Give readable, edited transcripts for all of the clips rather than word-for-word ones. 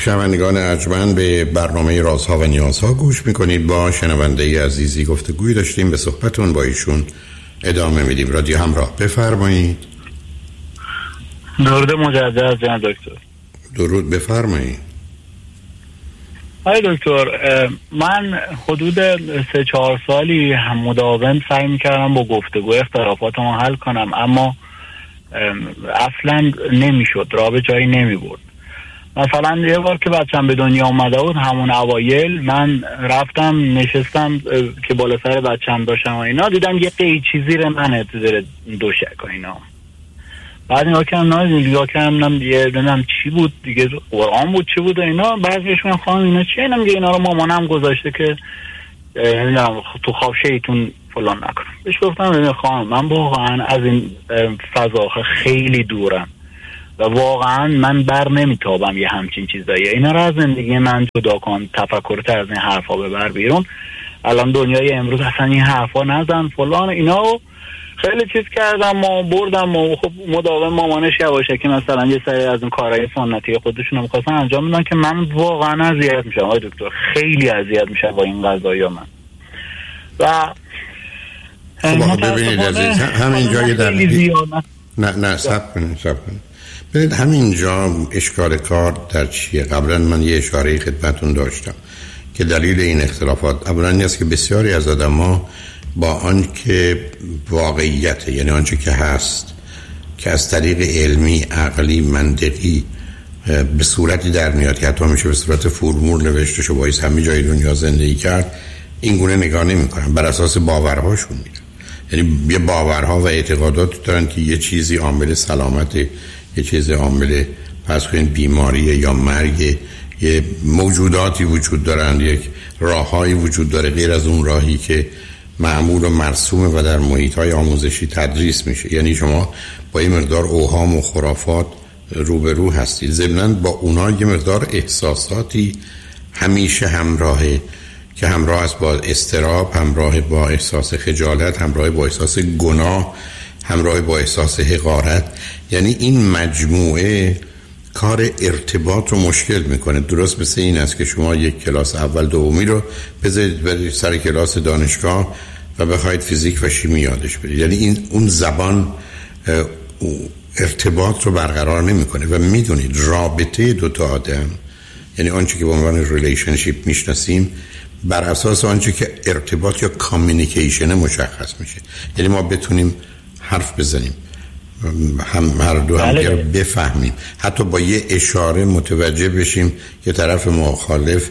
شنوندگان ارجمند، به برنامه رازها و نیازها گوش میکنید. با شنونده عزیزی گفتگوی داشتیم، به صحبتون با ایشون ادامه میدیم. رادیو همراه، بفرمایید. درود مجدد جناب دکتر. درود، بفرمایید. های دکتر، من حدود 3-4 سالی هم مداوم سعی میکردم با گفتگو اختلافاتمو حل کنم، اما اصلا نمیشد، راه به جایی نمیبرد. مثلا یه بار که بچم به دنیا اومده بود، همون اوایل من رفتم نشستم که بالا سر بچم داشتم و اینا، دیدم یه قیچی زیر منه تو زیر دوشک و اینا. بعد نگاه کردم یه نمیدونم چی بود دیگه، قرآن بود چی بود و اینا. بعضیش من خواهم اینا چیه؟ اینم میگه اینا رو مامانم گذاشته که نمیدونم تو خواب شیطون فلان نکنم. بهش گفتم خواهم من واقعا از این فضا خیلی دورم و واقعا من بر نمیتابم یه همچین چیزایی. اینا رو از زندگی من جدا کن، تفکرت از این حرفا ببر بیرون. الان دنیای امروز اصلا این حرفا نزن فلان اینا. و خیلی چیز کردم و بردم و خب مداوم مامانش یواشه که مثلا یه سری از این کارهای سنتی خودشون رو می‌خواستن انجام بدن که من واقعا اذیت میشم. آقای دکتر خیلی اذیت میشم با این قضایا من. و خب ببینید عزیز، همین جایی در نه صبر کنید. ببینید همینجا اشکال کار در چیه؟ قبلا من یه اشاره خدمتتون داشتم که دلیل این اختلافات اولا این است که بسیاری از آدم‌ها با آنکه واقعیت، یعنی آنچه که هست، که از طریق علمی، عقلی، منطقی به صورتی در میاد که حتی میشه به صورت فرمول نوشته شو باید همه جای دنیا زندگی کرد، این گونه نگاه نمی‌کنن، بر اساس باورهاشون میرن. یعنی یه باورها و اعتقادات دارن که یه چیزی عامل سلامت، یه چیز عامل فرض کنید بیماری یا مرگ، یه موجوداتی وجود دارن، یک راههایی وجود داره غیر از اون راهی که معمول و مرسومه و در محیط‌های آموزشی تدریس میشه. یعنی شما با این مقدار اوهام و خرافات روبرو هستید. ضمناً با اونها یه مقدار احساساتی همیشه همراهه که همراه است با اضطراب، همراه با احساس خجالت، همراه با احساس گناه، همراه با احساس حقارت. یعنی این مجموعه کار ارتباط رو مشکل میکنه. درست مثل این است که شما یک کلاس اول دومی رو بذارید برید سر کلاس دانشگاه و بخواید فیزیک و شیمی یادش بدید. یعنی این اون زبان ارتباط رو برقرار نمیکنه. و میدونید رابطه دوتا آدم، یعنی آنچه که به عنوان ریلیشنشیپ میشناسیم، بر اساس آنچه که ارتباط یا کامیونیکیشن مشخص میشه. یعنی ما بتونیم حرف بزنیم، هر دو هم دیگر بفهمیم، حتی با یه اشاره متوجه بشیم که طرف مخالف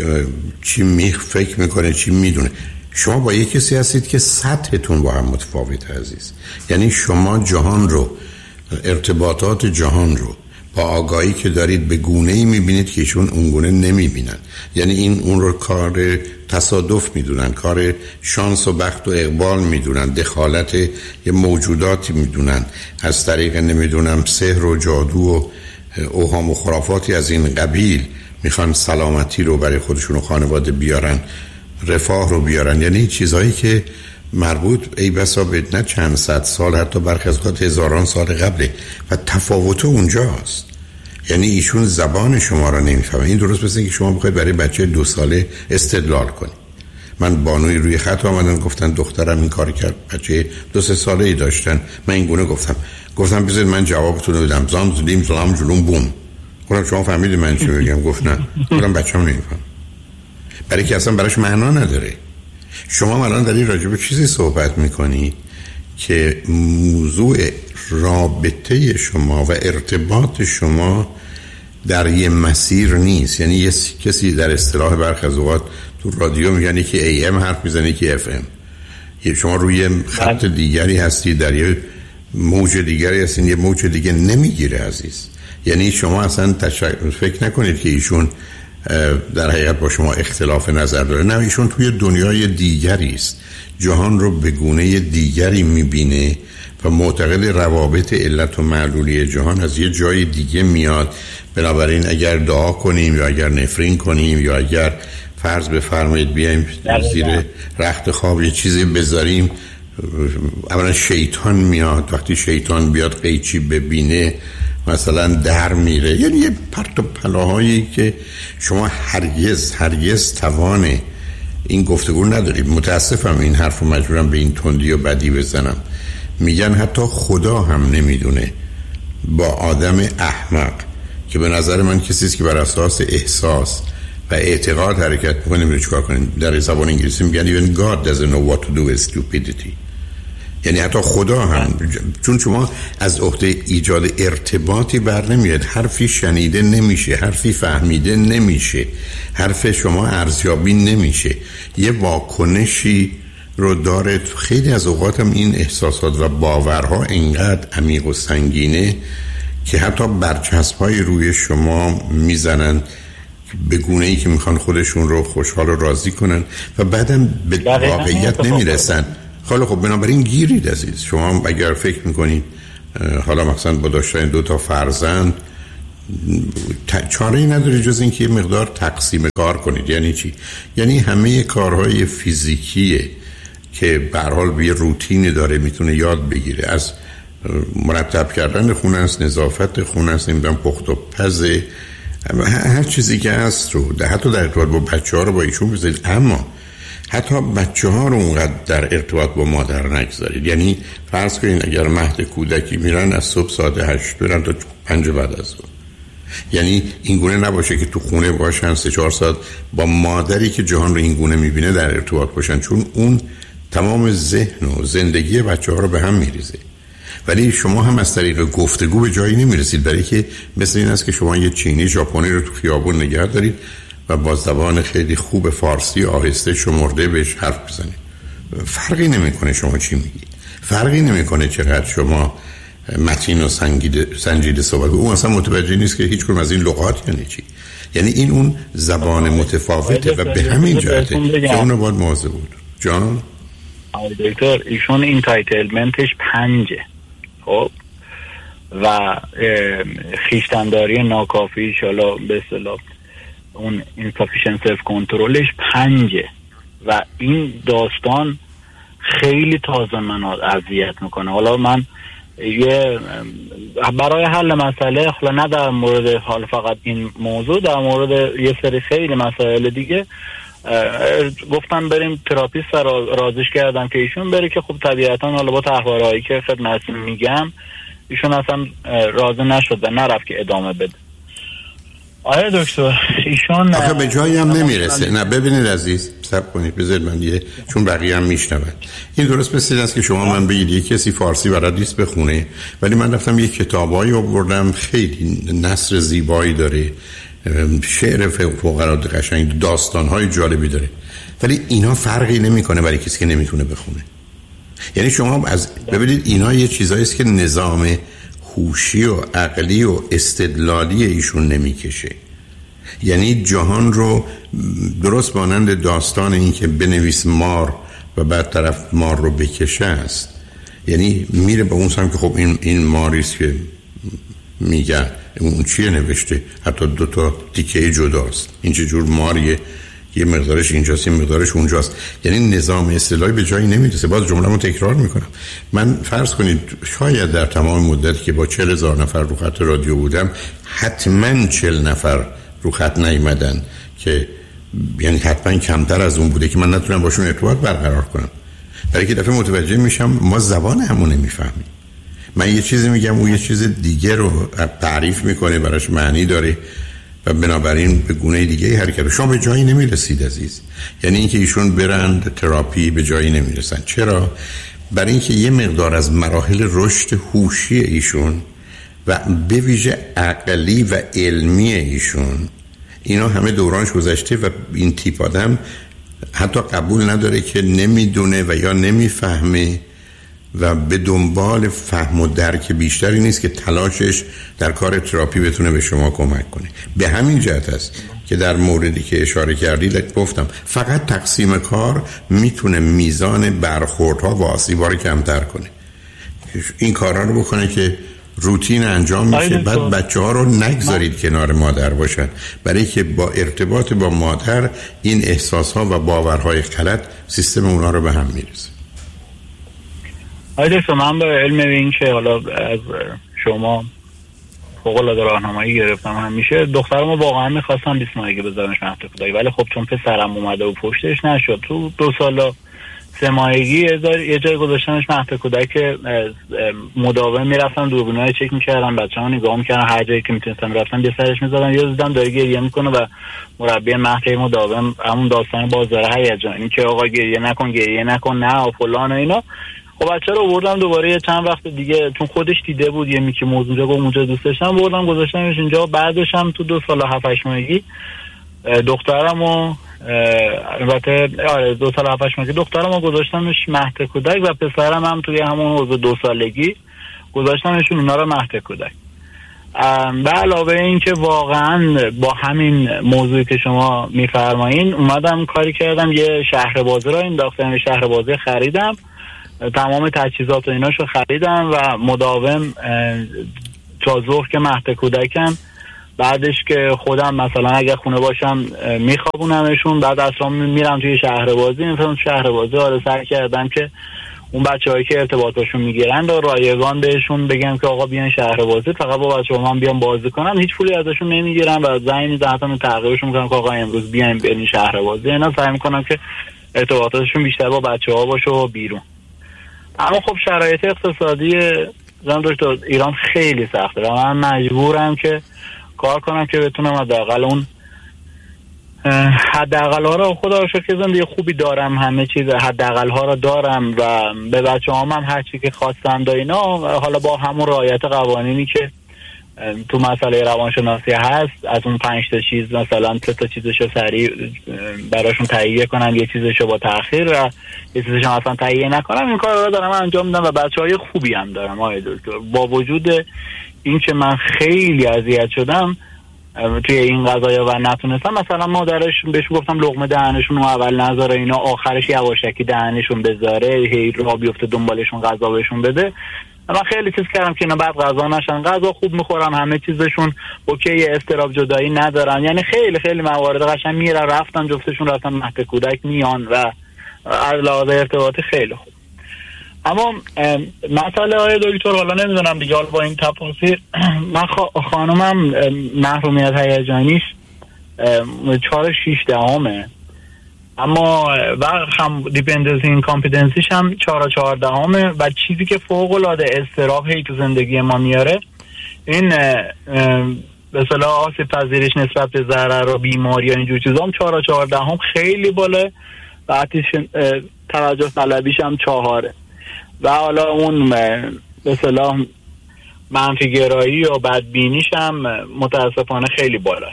چی فکر میکنه، چی میدونه. شما با یه کسی هستید که سطحتون با هم متفاوته عزیز. یعنی شما جهان رو، ارتباطات جهان رو با آگاهی که دارید به گونه‌ای میبینید که ایشون اون گونه نمیبینن. یعنی این اون رو کار تصادف میدونن، کار شانس و بخت و اقبال میدونن، دخالت یه موجوداتی میدونن، از طریق نمیدونم سحر و جادو و اوهام و خرافاتی از این قبیل میخوان سلامتی رو برای خودشون و خانواده بیارن، رفاه رو بیارن. یعنی چیزهایی که مربوط ای بسا به نه چند صد سال، حتی برخی از اوقات هزاران سال قبله و تفاوت اونجاست. یعنی ایشون زبان شما را نمیفهمه. این درست مثل که شما بخواید برای بچه 2 ساله استدلال کنید. من بانوی روی خط آمدن گفتن دخترم این کار کرد، بچه 2-3 ساله‌ای داشتن، من این گونه گفتم بذارید من جوابتون رو بدم. زام زلیم زلام جلوم بوم. گفتم شما فهمیدید من چی میگم؟ گفت نه. گفتم بچه‌م نمیفهم. برای که اصلا براش معنا نداره. شما الان دارید راجع به چیزی صحبت میکنید که موضوع رابطه شما و ارتباط شما در یه مسیر نیست. یعنی یه کسی در اصطلاح برخی از اوقات تو رادیو میگن که AM حرف میزنه که FM. شما روی خط دیگری هستید، در یه موج دیگری هستید، یه موج دیگه نمیگیره عزیز. یعنی شما اصلا فکر نکنید که ایشون در حقیقت با شما اختلاف نظر داره. نه، ایشون توی دنیای دیگری است، جهان رو به گونه دیگری میبینه و معتقد روابط علت و معلولی جهان از یه جای دیگه میاد. بنابراین اگر دعا کنیم یا اگر نفرین کنیم یا اگر فرض بفرمایید بیایم زیر رخت خواب یه چیزی بذاریم، اولا شیطان میاد. وقتی شیطان بیاد قیچی ببینه مثلا در میره، یعنی یه پرت و پلاهایی که شما هرگز توان این گفتگو ندارید. متاسفم این حرف رو مجبورم به این تندی و بدی بزنم. میگن حتی خدا هم نمیدونه با آدم احمق که به نظر من کسی است که بر اساس احساس و اعتقاد حرکت میکنه نمیدونه چیکار کنه. در زبان انگلیسی میگن even God doesn't know what to do with stupidity. یعنی حتی خدا هم، چون شما از عهده ایجاد ارتباطی بر نمیاد، حرفی شنیده نمیشه، حرفی فهمیده نمیشه، حرف شما ارزیابی نمیشه، یه واکنشی رو داره. خیلی از اوقات هم این احساسات و باورها اینقدر عمیق و سنگینه که حتی برچسب‌های روی شما میزنن به گونه‌ای که میخوان خودشون رو خوشحال و راضی کنن و بعدم به واقعیت نمیرسن. خب بنابراین گیرید عزیز. شما اگر فکر میکنید حالا مثلا با داشتن 2 فرزند چاره‌ای نداری جز اینکه یه مقدار تقسیم کار کنید. یعنی چی؟ یعنی همه کارهای فیزیکیه که به هر حال یه روتینی داره میتونه یاد بگیره، از مرتب کردن خونه است، نظافت خونه است، نمیدونم پخت و پز، هر چیزی که هست رو حتی در ارتباط با بچه‌ها رو با ایشون بذارید. اما حتی بچه‌ها رو اونقدر در ارتباط با مادر نگذارید. یعنی فرض کنید اگر مهد کودکی میرن از صبح ساعت 8 برن تا 5 بعد از ظهر، یعنی این گونه نباشه که تو خونه باشن 3-4 ساعت با مادری که جهان رو این گونه میبینه در ارتباط باشن، چون اون تمام ذهن و زندگی بچه‌ها رو به هم میریزه. ولی شما هم از طریق گفتگو به جایی نمیرسید، برای که مثل این است که شما یه چینی ژاپنی رو تو خیابون نگه دارید و با زبان خیلی خوب فارسی آهسته شمرده بهش حرف بزنید. فرقی نمیکنه شما چی میگید، فرقی نمیکنه چقدر شما متین و سنجیده صحبت. اون اصلا متوجه نیست که هیچ کدوم از این لغات یعنی چی. یعنی این اون زبان متفاوته و به همین جهته که اونو باید مواظب بود. جان دکتر ایشون این تایتلمنتش 5 خب و خیشتنداری ناکافی حالا به اصطلاح اون insufficient self کنترلش 5 و این داستان خیلی تازه من اذیت میکنه. حالا من یه برای حل مسئله حالا نه در مورد حال فقط این موضوع، در مورد یه سری خیلی مسائل دیگه گفتم بریم تراپیست رازش کردم که ایشون بره که خب طبیعتا حالا با تحوارهایی که خدمتتون میگم ایشون اصلا راضی نشد و نرفت که ادامه بده. آیا دکتر ایشون آخه به جایی هم نمیرسه. نه ببینید عزیز صبر کنید بذارید من چون بقیه هم میشنون. این درست مثل این است که شما من بگید یک کسی فارسی بلد نیست بخونه، ولی من رفتم یک کتابایی آوردم خیلی نثر زیبایی داره، شعر فوق‌العاده قشنگ، داستان‌های جالبی داره، ولی اینا فرقی نمی‌کنه برای کسی که نمیتونه بخونه. یعنی شما ببینید اینا یه چیزایی است که نظام هوشی و عقلی و استدلالی ایشون نمیکشه. یعنی جهان رو درست مانند داستان این که بنویس مار و بعد طرف مار رو بکشه است. یعنی میره به اون سمت که خب این ماریست که میگه اون چیه نوشته، حتی 2 تیکه جداست، این چه جور ماریه، یه مقدارش اینجاست یه مقدارش اونجاست. یعنی نظام اصطلاحی به جایی نمیرسه. باز جمله‌مو تکرار میکنم. من فرض کنید شاید در تمام مدتی که با 40,000 نفر رو خط رادیو بودم حتما 40 نفر رو خط نیومدن که یعنی حتما کمتر از اون بوده که من نتونم باشون ارتباط برقرار کنم، برای که دفعه متوجه میشم ما زبان همون نمیفهمیم. من یه چیزی میگم اون یه چیز دیگه رو تعریف میکنه، براش معنی داره و بنابراین به گونه دیگه حرکت. شما به جایی نمیرسید عزیز. یعنی اینکه ایشون برند تراپی به جایی نمیرسن. چرا؟ برای اینکه یه مقدار از مراحل رشد هوشی ایشون و به ویژه عقلی و علمی ایشون اینا همه دورانش گذشته و این تیپ آدم حتی قبول نداره که نمیدونه و یا نمیفهمه و به دنبال فهم و درک بیشتری نیست که تلاشش در کار تراپی بتونه به شما کمک کنه. به همین جهت است که در موردی که اشاره کردید گفتم فقط تقسیم کار میتونه میزان برخوردها و آسیب‌ها رو کمتر کنه. این کارا رو بکنه که روتین انجام میشه. بعد بچه‌ها رو نگذارید کنار مادر باشن، برای که با ارتباط با مادر این احساس‌ها و باورهای غلط سیستم اونها رو به هم میرسه. آیدکتر من به علم این که حالا از شما فوق‌العاده راهنمایی گرفتم همیشه. دخترمو واقعا می‌خواستم 20 ماهگی بذارمش مهد کودک، ولی خب چون پسرم اومده و پشتش نشد، تو 2 سال 3 ماهگی یه جای گذاشتمش مهد کودک مداوم میرفتم دوربینای چک می‌کردم، بچه‌ها نگاه می‌کردن، هر جایی که میتونستم رفتم به سرش می‌زدم، یه دیدم داره گریه می‌کنه و مربی مهد مداوم همون داستان بازار هیجانی که آقا گریه نکن نه فلان و اینا. خب بچه رو آوردم دوباره یه چند وقت دیگه، چون خودش دیده بود یه میکی موضوع گفت اونجا دوست داشتم، بردم گذاشتمش اینجا. بعدش هم تو 2 سال 7-8 ماهگی دخترمو البته 2 سال 7-8 ماهگی دخترمو گذاشتمش مهد کودک و پسرم هم توی همون حوزه 2 سالگی گذاشتمشون اونا رو مهد کودک. به علاوه این که واقعا با همین موضوعی که شما میفرمایین اومدم کاری کردم، یه شهر بازی را انداختم، یه شهر بازی خریدم، تمام تجهیزات و ایناشو خریدم و مداوم تا ظهر که مهد کودکم، بعدش که خودم مثلا اگه خونه باشم میخوابونمشون، بعد اصلا میرم توی شهر بازی. مثلا شهر بازی سعی کردم که اون بچه‌هایی که ارتباطاشون میگیرن و رایگان بهشون بگم که آقا بیان شهر بازی، فقط با بچه‌ها من بیان بازی کنن، هیچ پولی ازشون نمیگیرم و زنگ میزنم تغییرشون میکنم که آقا امروز بیاین بریم شهر بازی. اینا سعی میکنم که ارتباطاتشون بیشتر با بچه‌ها باشه و بیرون. اما خب شرایط اقتصادی دکتر ایران خیلی سخته و من مجبورم که کار کنم که بتونم حداقل اون حداقل ها رو، خدا رو شکر زندگی خوبی دارم، همه چیز حداقل ها رو دارم و به بچه‌هام هم هر چی که خواستم دا اینا، حالا با همون رعایت قوانینی که تو مسئله روانشناسی هست، از اون 5 تا چیز مثلا 3 تا چیزشو سریع براشون تهیه کنم، یه چیزشو با تأخیر و یه چیزشو اصلا تهیه نکنم، این کار رو دارم انجام میدم و بچه‌های خوبی هم دارم آقای دکتر. با وجود این که من خیلی اذیت شدم توی این قضايا و نتونستم، مثلا مادرش بهشون گفتم لقمه دهنشون رو اول نذاره اینا، آخرش یواشکی دهنشون بذاره، هی راه بیفته دنبالشون غذا بهشون بده. من خیلی چیز کردم که اینا بعد غذا نشن، غذا خوب میخورن، همه چیزشون اوکی، استراب جدایی ندارن، یعنی خیلی خیلی موارد قشنگ میرن، رفتن جفتشون رفتن مهد کودک میان و از لحاظ ارتباطی خیلی خوب. اما مسئله های دکتر حالا نمیدونم دیگه، حالا با این تفاصیل من خانومم محرومیت هیجانیش 4.6 اما و هم دیپندنسی این کامپیتنسیش هم 4.14 و چیزی که فوق العاده استراب هی تو زندگی ما میاره این به اصطلاح آسیب پذیریش نسبت به ضرر و بیماری یا اینجور چیزا هم 4.14 خیلی بالا و آتش توجه طلبیش هم 4 و حالا اون به اصطلاح منفی گرایی و بدبینیش هم متاسفانه خیلی بالا.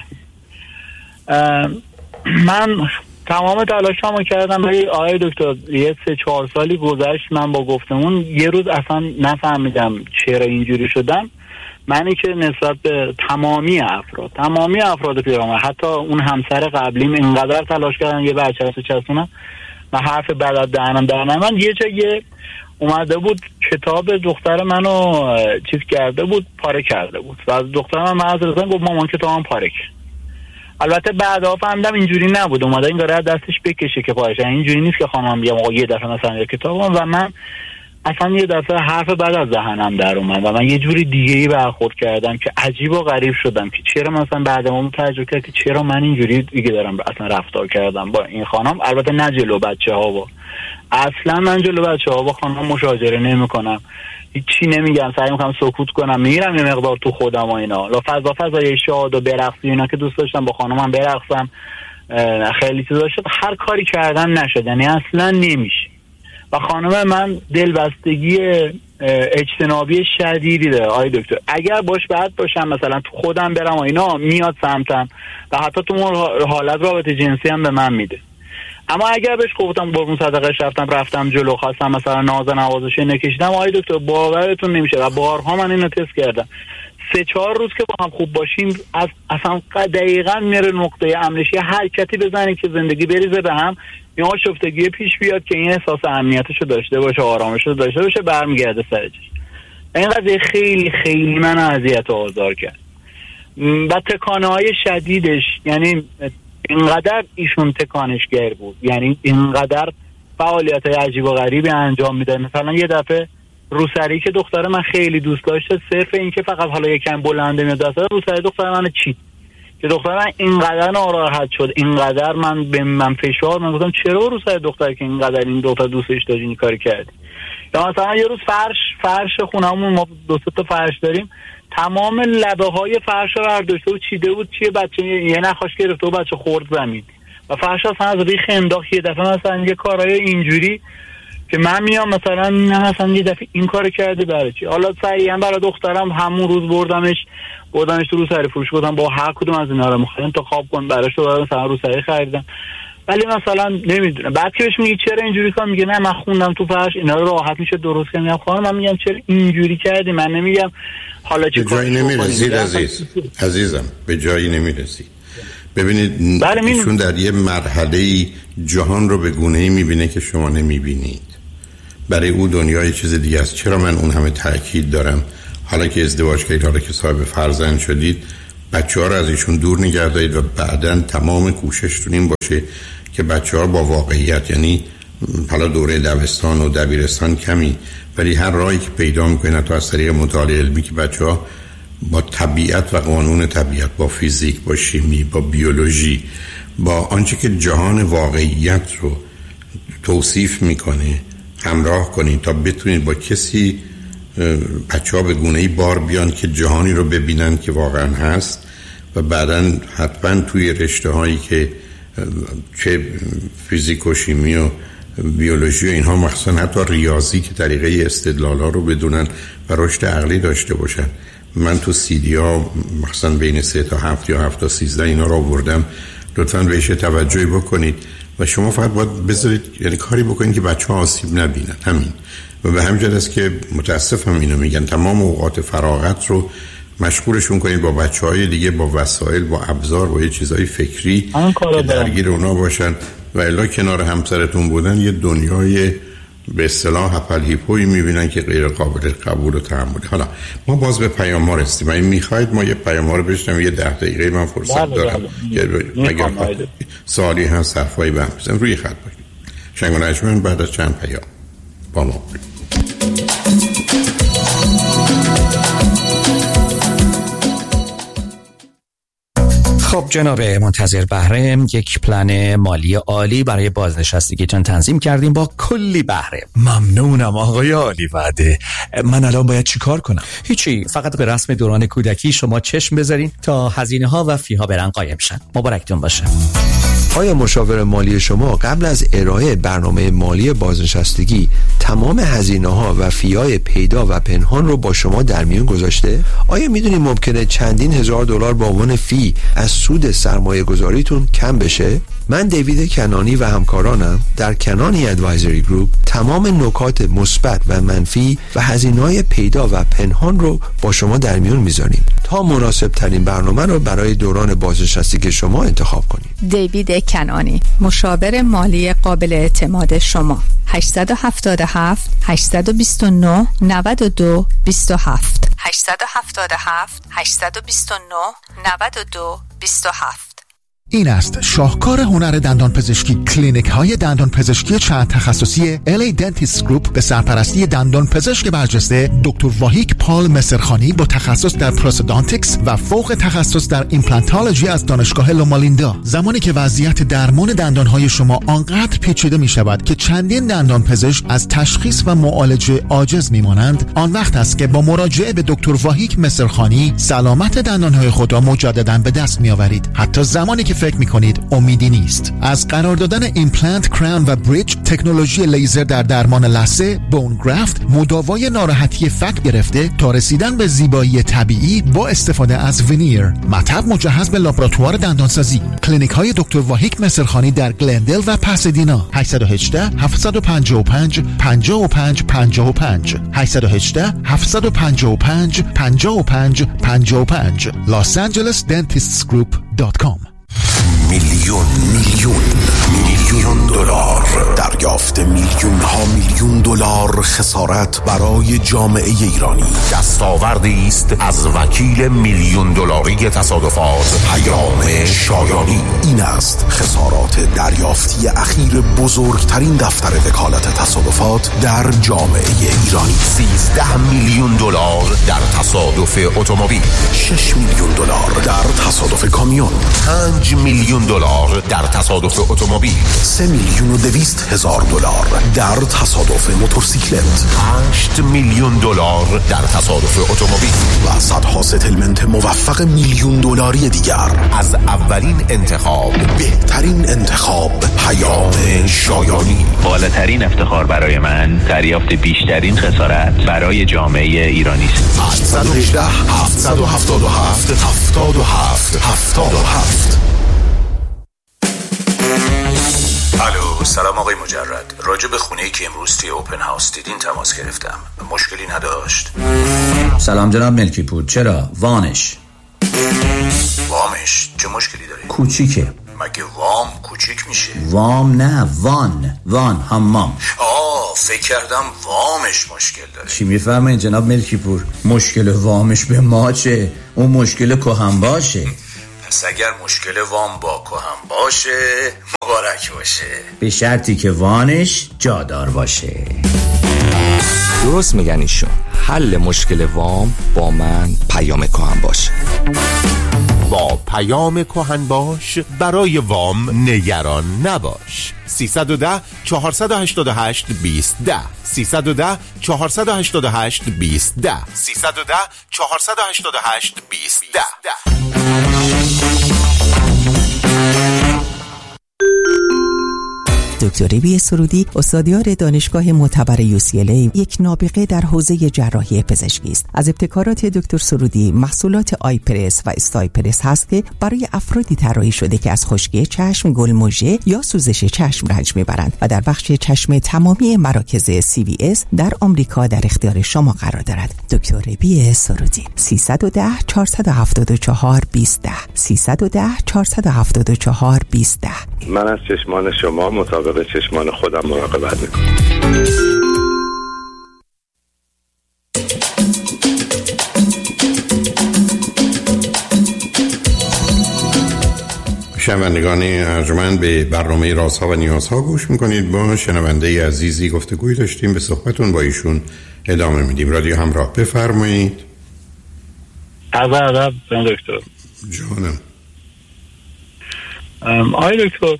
من تمام تلاشمو کردم ولی آقای دکتر یه 3-4 سالی گذشت من با گفتمون یه روز اصلا نفهمیدم چرا اینجوری شدم. منی که نسبت به تمامی افراد پیرامون، حتی اون همسر قبلیم اینقدر تلاش کردم یه بچه رو چسبونم و حرف بد از دهنم در نیامد. یه جایی اومده بود کتاب دختر منو چیز کرده بود، پاره کرده بود و دخترم معذرت گفت مامان کتابم پاره کرد. البته بعدا فهمیدم اینجوری نبود، اومده این داره دستش بکشه که پارش، اینجوری نیست که خانم بیام آقا یه دفعه مثلا کتابم و من اصلا یه دفعه حرف بعد از ذهنم در اومد و من یه جوری دیگه‌ای برخورد کردم که عجیب و غریب شدم که چرا مثلا بعد ما تجربه کردم که چرا من اینجوری دیگه دارم اصلا رفتار کردم با این خانم. البته نه جلو بچه‌ها و اصلا من جلو بچه‌ها با خانم مشاجره نمی‌کنم، هیچی نمیگم، سعی میکنم سکوت کنم، میرم یه مقدار تو خودم و اینا، لا فضای شاد و برقصی اینا که دوست داشتم با خانمم برقصم، خیلی چیزا شد، هر کاری کردم نشد، یعنی اصلا نمیشه. و خانم من دلبستگی اجتنابی شدیدی داره آقای دکتر، اگر باش بعد باشم مثلا تو خودم برم و اینا میاد سمتم و حتی تو حالت رابطه جنسی هم به من میده. اما اگر بهش گفتم قربون صدقش رفتم جلو، خواستم مثلا ناز نوازش نکشیدم آقای دکتر باورتون نمیشه و بارها من اینو تست کردم، 3-4 روز که با هم خوب باشیم اصلا دقیقاً میره نقطه امنشی، حرکتی بزنیم که زندگی بریزه به هم، این آشفتگی پیش بیاد که این احساس امنیتشو داشته باشه، آرامشو داشته باشه، برمیگرده سرش. این قضیه خیلی خیلی من اذیت و آزار کرد و تکانه‌های شدیدش، یعنی اینقدر ایشون تکانشگر بود، یعنی اینقدر فعالیت‌های عجیب و غریبی انجام میده. مثلا یه دفعه روسری که دختر من خیلی دوست داشته، صرف این که فقط حالا یکم بلنده میاد دست روسری دختر من چی که دختر من اینقدر ناراحت شد، اینقدر من فشار، من گفتم چرا روسری دختر که اینقدر این دختر دوستش داشت این کاری کردی. یا مثلا یه روز فرش خونمون، ما 2 تا فرش داریم، تمام لبه های فرش رو برداشته و چیده بود چیه بچه یه نخاش گرفته و بچه خورد زمین و فرش اصلا از ریخ انداخت. یه دفعه مثلا یه کارهای اینجوری که من میام مثلا مثلا یه دفعه این کار کرده برای چی. حالا سریعا برای دخترم همون روز بردمش تو روسری فروش، گفتم با هر کدوم از اینا رو میخوام انتخاب کن براش، تو مثلا روسری خریدم. ولی مثلا نمیدونم بعد که بهش میگی چرا اینجوری کار، میگه نه من خوندم تو فرش اینا رو راحت میشه درست کنم. خانم من میگم چرا اینجوری کردی، من نمیگم حالا چه جایی نمیرسید عزیزم، به جایی نمیرسید. ببینید ایشون در یه مرحله جهان رو به گونه‌ای میبینه که شما نمیبینید. برای او دنیا یه چیز دیگه است. چرا من اون همه تاکید دارم حالا که ازدواج کردید، حالا که صاحب فرزند شدید، بچه‌ها رو از ایشون دور نگه دارید و بعداً تمام کوششتون این باشه که بچه‌ها با واقعیت، یعنی حالا دوره دبستان و دبیرستان کمی، ولی هر راهی که پیدا می‌کنید تا از طریق مطالعه علمی که بچه‌ها با طبیعت و قانون طبیعت، با فیزیک، با شیمی، با بیولوژی، با آنچه که جهان واقعیت رو توصیف میکنه همراه کنید تا بتونید با کسی بچه‌ها به گونه‌ای بار بیان که جهانی رو ببینن که واقعا هست و بعداً حتما توی رشته‌هایی که چه فیزیک و شیمی و بیولوژی و اینها، مخصوصا حتی ریاضی که طریقه استدلال‌ها رو بدونن و رشد عقلی داشته باشن. من تو CD-ها مخصوصا بین 3 تا 7 یا 7 تا 13 اینا رو آوردم، لطفاً بهش توجهی بکنید و شما فقط باید بذارید، یعنی کاری بکنید که بچه‌ها آسیب نبینن، همین. و به همین جهت است که متاسفم اینو میگن، تمام اوقات فراغت رو مشغولشون کنید با بچه‌های دیگه، با وسایل، با ابزار، با یه چیزای فکری که درگیر اونا باشن و الا کنار همسرتون بودن یه دنیای به اصطلاح هپل هیپویی میبینن که غیر قابل قبول و تحمل. حالا ما باز به پیام ها رسیدیم. این میخواید ما یه پیام ها رو بشنویم، یه 10 دقیقه من فرصت دارم اگر سوالی هست حرفایی به هم بزنیم. روی خط باشید. شنگ و نجمن بعد از چند پیام با ما خب جناب منتظر بهره، یک پلن مالی عالی برای بازنشستگیتون تنظیم کردیم با کلی بهره. ممنونم آقای عالی وعده. من الان باید چی کار کنم؟ هیچی، فقط به رسم دوران کودکی شما چشم بذارین تا هزینه ها و فی ها برن قایم شن. مبارکتون باشه. آیا مشاور مالی شما قبل از ارائه برنامه مالی بازنشستگی تمام هزینه‌ها و فی‌های پیدا و پنهان رو با شما در میون گذاشته؟ آیا میدونید ممکنه چندین هزار دلار به عنوان فی از سود سرمایه گذاریتون کم بشه؟ من دیوید کنانی و همکارانم در کنانی ادوایزری گروپ تمام نکات مثبت و منفی و هزینه‌های پیدا و پنهان رو با شما در میون میذاریم تا مناسب ترین برنامه رو برای دوران بازنشستگی شما انتخاب کنید. دیوید کنانی، مشاور مالی قابل اعتماد شما. 877 829 92 27 877 829 92 27. این است شاهکار هنر دندان پزشکی. کلینیک های دندان پزشکی چند تخصصی LA Dentist Group به سرپرستی دندان پزشک برجسته دکتر واهیک پال مسرخانی با تخصص در پروستودانتیکس و فوق تخصص در ایمپلانتولوژی از دانشگاه لومالیندا. زمانی که وضعیت درمان دندان های شما آنقدر پیچیده می شود که چندین دندان پزشک از تشخیص و معالجه عاجز می مانند، آن وقت است که با مراجعه به دکتر واهیک مسرخانی سلامت دندان های خود را مجددا به دست می آورید، حتی زمانی که فکر میکنید امیدی نیست. از قرار دادن ایمپلنت، کراون و بریج، تکنولوژی لیزر در درمان لثه، بون گرافت، مداوای ناراحتی فک گرفته تا رسیدن به زیبایی طبیعی با استفاده از ونیر، مطب مجهز به لابراتوار دندانسازی. کلینیک های دکتر واهیک مسرخانی در گلندل و پاسادینا. 818 755 55 55 818 755 55 55 losangelesdentistsgroup.com. میلیون دلار. دریافت میلیون ها میلیون دلار خسارت برای جامعه ایرانی. دستاوردی است از وکیل میلیون دلاری تصادفات پیام شایانی. این است خسارات دریافتی اخیر بزرگترین دفتر وکالت تصادفات در جامعه ایرانی. 13 میلیون دلار در تصادف اتومبیل، 6 میلیون دلار در تصادف کامیون، 5 میلیون دلار در تصادف اتومبیل، 3,200,000 دلار در تصادف موتورسیکلت، 8 میلیون دلار در تصادف اتومبیل و صدها ستلمنت موفق میلیون دلاری دیگر. از اولین انتخاب، بهترین انتخاب، پیام شایانی. بالاترین افتخار برای من دریافت بیشترین خسارت برای جامعه ایرانی است. 818 777 77 77. الو، سلام آقای مجرد. راجع به خونه‌ای که امروز توی اوپن هاوس دیدین تماس گرفتم. مشکلی نداشت؟ سلام جناب ملکی پور. چرا؟ وامش چه مشکلی داره؟ کوچیکه. مگه وام کوچیک میشه؟ وام نه، وان حمام. فکر کردم وامش مشکل داره. چی میفرمایید جناب ملکی پور؟ مشکل وامش به ما چه؟ اون مشکل کهن باشه. پس اگر مشکل وام با کهن باشه مبارک باشه، به شرطی که وانش جادار باشه. درست میگن ایشون. حل مشکل وام با من پیام کهن باشه. با پیام کهن باش برای وام نگران نباش. 310 488 2010 310 488 2010 310 488 2010. دکتر بی سرودی استادیار دانشگاه معتبر UCLA یک نابغه در حوزه جراحی پزشکی است. از ابتکارات دکتر سرودی محصولات آیپرس و استایپرس هست که برای افرادی طراحی شده که از خشکی چشم، گلمژه یا سوزش چشم رنج میبرند و در بخش چشم تمامی مراکز CVS در آمریکا در اختیار شما قرار دارد. دکتر بی سرودی 310 474 2010 310 474 2010. من از چشمان شما مطابق چشمان خودم مراقبت میکنم. شنوندگان ارجمند، به برنامه رازها و نیازها گوش میکنید. با شنونده عزیزی گفتگوی داشتیم، به صحبتون با ایشون ادامه میدیم. رادیو همراه، بفرمایید. عرض دکتر. جانم. آقای دکتر،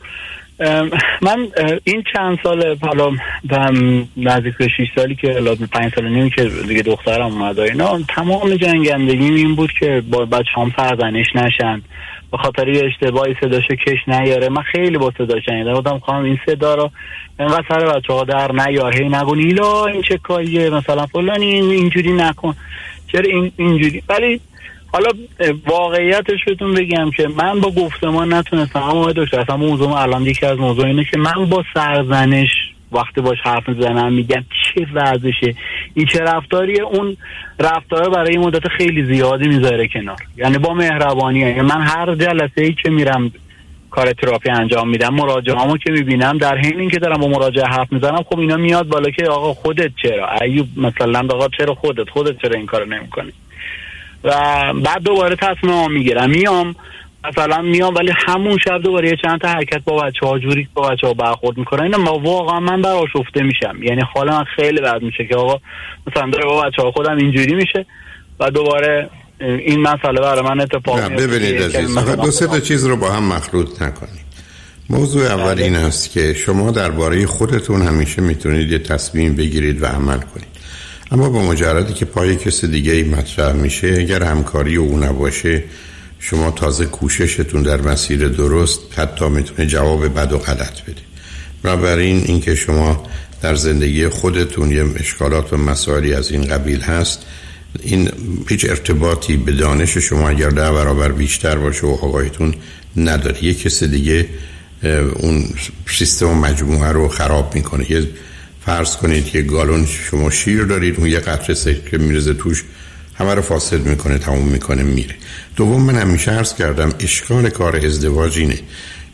من این چند سال حالا نزدیک به 6 سالی که لازم 5 سال نمی که دیگه دخترم اومد اینا، تمام جنگندگیم این بود که با بچه‌هام سرزنش نشن، به خاطر یه اشتباهی صداشو کش نیاره. من خیلی با صدا شنیدم، گفتم خانم این صدا رو اینقدر سر بچه‌ها در نیار، هی نگو نیلا این چه کاریه، مثلا فلان اینجوری نکن، چرا اینجوری. ولی حالا واقعیتش بهتون بگم که من با گفتمان نتونستم. اما دکتر اصلا موضوع الان یکی از موضوع اینه که من با سرزنش وقتی باش حرف میزنم میگم چه وضعشه، این چه رفتاریه، اون رفتار برای مدت خیلی زیادی میذاره کنار. یعنی با مهربانی، یعنی من هر جلسه‌ای که میرم کار تراپی انجام میدم، مراجعه‌هامو که میبینم، در حین اینکه دارم با مراجعه حرف میزنم، خب اینا میاد بالا که آقا خودت چرا ایوب، مثلا آقا چرا خودت چرا این کارو نمی‌کنی، و بعد دوباره تصمیم میگیرم میام ولی همون شب دوباره یه چند تا حرکت با بچه‌ها جوری با بچه‌ها برخورد میکنن. اینا واقعا من برآشفته میشم، یعنی حالا من خیلی بد میشه که آقا مثلا داره با بچه‌ها خودم اینجوری میشه و دوباره این مسئله برای من اتفاق میفته. ببینید عزیز، فقط دو سه تا چیز رو با هم مخلوط نکنید. موضوع اول این است که شما درباره خودتون همیشه میتونید یه تصمیم بگیرید و عمل کنید، اما با مجردی که پای کسی دیگه ای مطرح میشه، اگر همکاری او نباشه، شما تازه کوششتون در مسیر درست حتی میتونه جواب بد و غلط بده. بنابراین اینکه شما در زندگی خودتون یه اشکالات و مسائلی از این قبیل هست، این هیچ ارتباطی به دانش شما اگر 10 برابر بیشتر باشه و آقایتون نداره. یه کسی دیگه اون سیستم و مجموعه رو خراب میکنه. یه فرض کنید یه گالون شما شیر دارید، اون یه قطره سرکه میرزه توش، همه رو فاسد میکنه، تموم میکنه، میره. دوم، من همیشه عرض کردم اشکال کار ازدواج اینه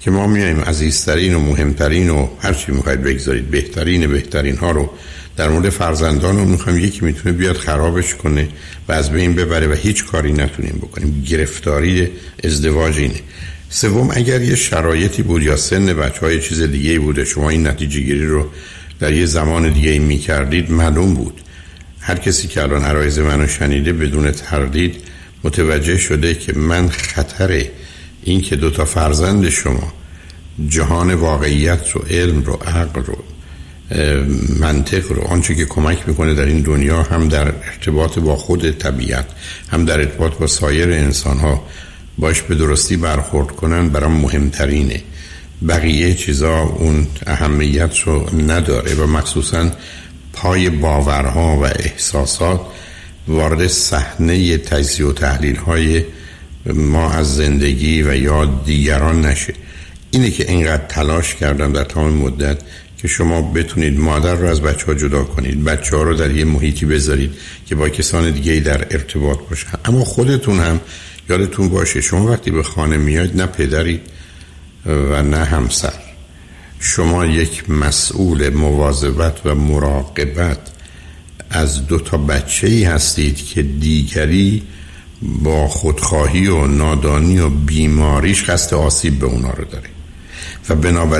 که ما میایم عزیزترین و مهمترین و هر چی میخواید بگذارید بهترین ها رو در مورد فرزندانمون میخوایم، یکی میتونه بیاد خرابش کنه و از بین ببره و هیچ کاری نتونیم بکنیم. گرفتاری ازدواج اینه. سوم، اگر یه شرایطی بود یا سن بچه‌های چیز دیگه بوده، شما این نتیجه گیری رو در یه زمان دیگه میکردید، معلوم بود. هر کسی که الان عرایض منو شنیده بدون تردید متوجه شده که من خطر این که 2 تا فرزند شما جهان واقعیت رو، علم رو، عقل رو، منطق رو، آنچه که کمک میکنه در این دنیا هم در ارتباط با خود طبیعت هم در ارتباط با سایر انسان ها باش به درستی برخورد کنن، برام مهمترینه. بقیه چیزا اون اهمیت رو نداره و مخصوصا پای باورها و احساسات وارد صحنه تجزیه و تحلیل های ما از زندگی و یا دیگران نشه. اینه که اینقدر تلاش کردم در تمام مدت که شما بتونید مادر رو از بچه ها جدا کنید، بچه ها رو در یه محیطی بذارید که با کسان دیگه در ارتباط باشن. اما خودتون هم یادتون باشه شما وقتی به خانه میاید نه پدرید و نه همسر، شما یک مسئول مواظبت و مراقبت از 2 تا بچه‌ای هستید که دیگری با خودخواهی و نادانی و بیماریش قصد آسیب به اونا رو داره و بنابراین